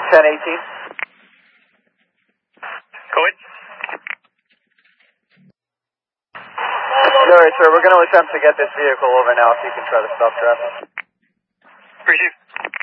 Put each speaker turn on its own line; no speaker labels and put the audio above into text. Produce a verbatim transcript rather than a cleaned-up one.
ten eighteen.
Go ahead.
Sorry, sir. We're going to attempt to get this vehicle over now if you can try to stop traffic.
Appreciate it.